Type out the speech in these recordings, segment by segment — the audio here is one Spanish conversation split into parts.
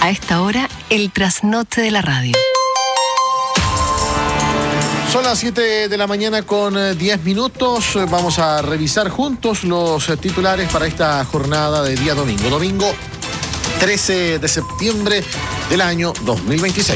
A esta hora, el trasnoche de la radio. Son las 7 de la mañana con 10 minutos. Vamos a revisar juntos los titulares para esta jornada de día domingo. Domingo 13 de septiembre del año 2026.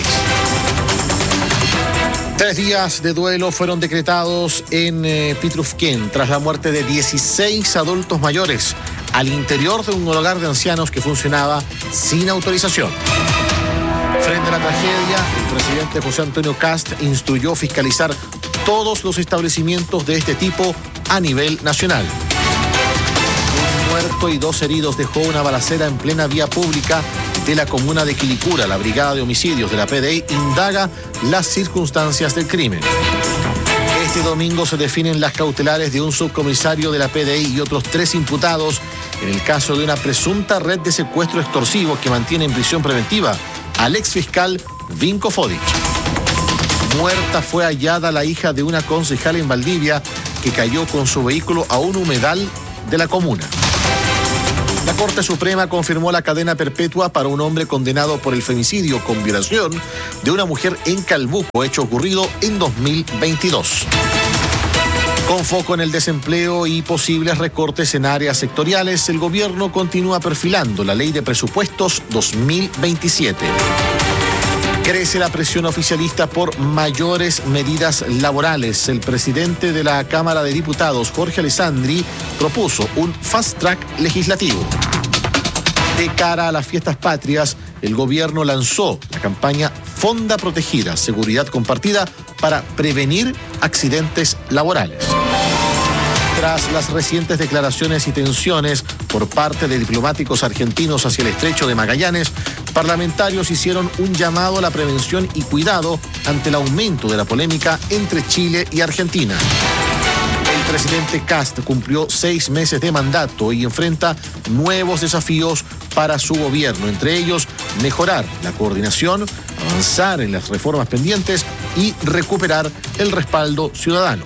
3 días de duelo fueron decretados en Pitrufquén tras la muerte de 16 adultos mayores al interior de un hogar de ancianos que funcionaba sin autorización. Frente a la tragedia, el presidente José Antonio Kast instruyó fiscalizar todos los establecimientos de este tipo a nivel nacional. Un muerto y 2 heridos dejó una balacera en plena vía pública de la comuna de Quilicura. La Brigada de Homicidios de la PDI indaga las circunstancias del crimen. Este domingo se definen las cautelares de un subcomisario de la PDI y otros 3 imputados en el caso de una presunta red de secuestro extorsivo que mantiene en prisión preventiva al exfiscal Vinko Fodic. Muerta fue hallada la hija de una concejal en Valdivia que cayó con su vehículo a un humedal de la comuna. La Corte Suprema confirmó la cadena perpetua para un hombre condenado por el femicidio con violación de una mujer en Calbuco, hecho ocurrido en 2022. Con foco en el desempleo y posibles recortes en áreas sectoriales, el gobierno continúa perfilando la ley de presupuestos 2027. Crece la presión oficialista por mayores medidas laborales. El presidente de la Cámara de Diputados, Jorge Alessandri, propuso un fast track legislativo. De cara a las fiestas patrias, el gobierno lanzó la campaña Fonda Protegida, Seguridad Compartida para prevenir accidentes laborales. Tras las recientes declaraciones y tensiones por parte de diplomáticos argentinos hacia el estrecho de Magallanes, parlamentarios hicieron un llamado a la prevención y cuidado ante el aumento de la polémica entre Chile y Argentina. El presidente Kast cumplió 6 meses de mandato y enfrenta nuevos desafíos para su gobierno, entre ellos mejorar la coordinación, avanzar en las reformas pendientes y recuperar el respaldo ciudadano.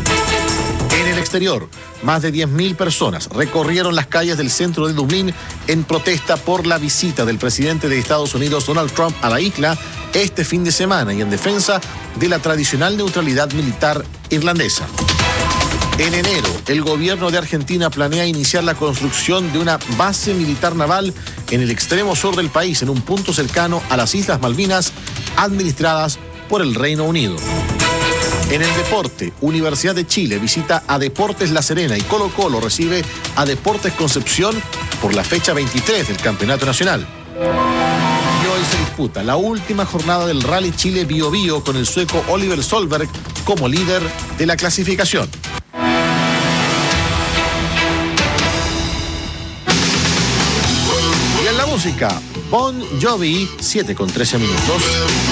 En el exterior, más de 10.000 personas recorrieron las calles del centro de Dublín en protesta por la visita del presidente de Estados Unidos, Donald Trump, a la isla este fin de semana y en defensa de la tradicional neutralidad militar irlandesa. En enero, el gobierno de Argentina planea iniciar la construcción de una base militar naval en el extremo sur del país, en un punto cercano a las Islas Malvinas, administradas por el Reino Unido. En el deporte, Universidad de Chile visita a Deportes La Serena y Colo-Colo recibe a Deportes Concepción por la fecha 23 del Campeonato Nacional. Y hoy se disputa la última jornada del Rally Chile Bio Bio con el sueco Oliver Solberg como líder de la clasificación. Y en la música, Bon Jovi, 7:13 minutos.